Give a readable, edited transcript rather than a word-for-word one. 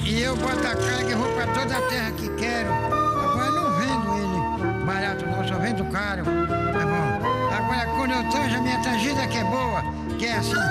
E eu boto a cara que vou pra toda a terra que quero. Agora não vendo ele barato não, só vendo caro. Tá bom. Agora quando eu tanjo a minha tangida que é boa, que é assim.